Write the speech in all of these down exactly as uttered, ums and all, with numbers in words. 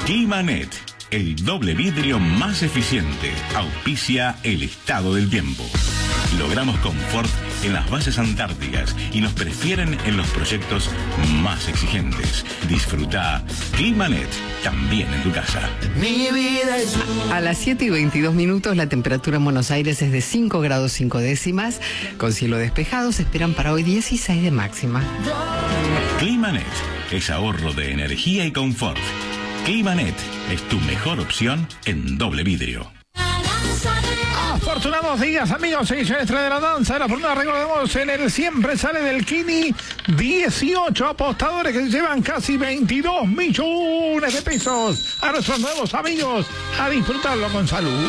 Climanet, el doble vidrio más eficiente, auspicia el estado del tiempo. Logramos confort en las bases antárticas y nos prefieren en los proyectos más exigentes. Disfruta Climanet también en tu casa. Mi vida es un... A las siete y veintidós minutos la temperatura en Buenos Aires es de cinco grados cinco décimas. Con cielo despejado se esperan para hoy dieciséis de máxima. Climanet es ahorro de energía y confort. Climanet es tu mejor opción en doble vidrio. Afortunados días, amigos, semestre de la danza de la fortuna. Recordemos, en el siempre sale del Kini dieciocho apostadores que llevan casi veintidós millones de pesos a nuestros nuevos amigos, a disfrutarlo con salud.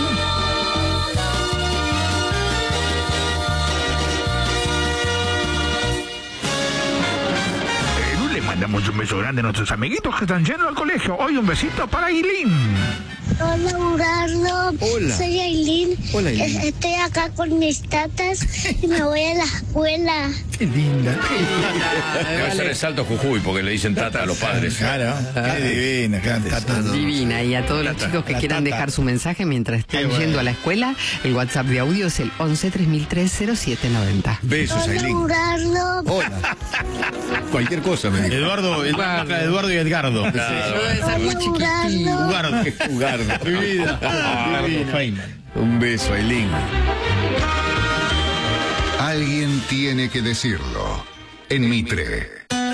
Le mandamos un beso grande a nuestros amiguitos que están yendo al colegio. Hoy un besito para Ailín. Hola, Urardo. Hola. Soy Ailín. Hola, Ailín. Estoy acá con mis tatas y me voy a la escuela. Qué linda. Debe ser el Salto Jujuy, porque le dicen tata a los padres. Claro, qué divina, qué tata. Divina. Y a todos los Tata, chicos que la quieran tata. dejar su mensaje mientras están Qué bueno. yendo a la escuela, el WhatsApp de audio es el once tres mil tres cero siete noventa. Besos, Hola, Ailín. Urardo. Hola. Cualquier cosa me dijo. Eduardo, Eduardo. Eduardo y Edgardo. Yo debe ser muy Hola, chiquitín. Urardo. Jugar, jugar. Mi vida. Un beso, Ailín. Alguien tiene que decirlo. En Mitre.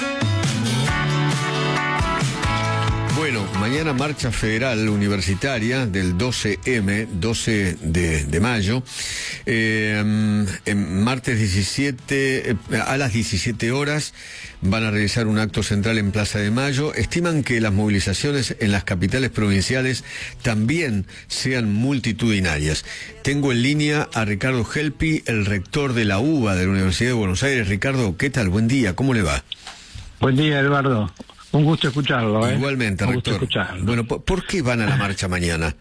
Bueno, mañana marcha federal universitaria del doce eme, doce de mayo. Eh, en martes diecisiete, eh, a las diecisiete horas van a realizar un acto central en Plaza de Mayo. Estiman que las movilizaciones en las capitales provinciales también sean multitudinarias. Tengo en línea a Ricardo Helpi, el rector de la UBA de la Universidad de Buenos Aires. Ricardo, ¿qué tal? Buen día, ¿cómo le va? Buen día, Eduardo. Un gusto escucharlo, ¿eh? Igualmente, Un gusto rector. escucharlo. Bueno, ¿por, por qué van a la marcha mañana?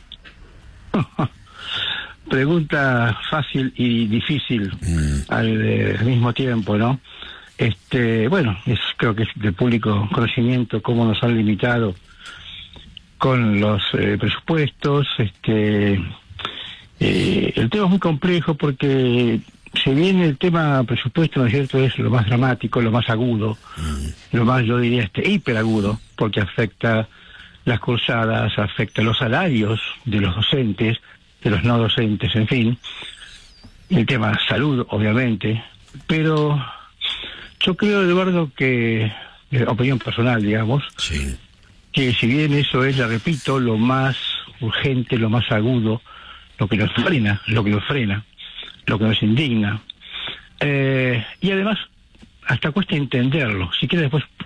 Pregunta fácil y difícil Mm. al eh, mismo tiempo, ¿no? Este, bueno, es creo que es de público conocimiento cómo nos han limitado con los eh, presupuestos. Este, eh, el tema es muy complejo porque si bien el tema presupuesto, ¿no es cierto?, es lo más dramático, lo más agudo, Mm. lo más, yo diría, este hiperagudo, porque afecta las cursadas, afecta los salarios de los docentes, de los no docentes, en fin, el tema salud, obviamente, pero yo creo, Eduardo, que, eh, opinión personal, digamos, Sí. que si bien eso es, le repito, lo más urgente, lo más agudo, lo que nos frena, lo que nos frena, lo que nos indigna, eh, y además hasta cuesta entenderlo, si quiere después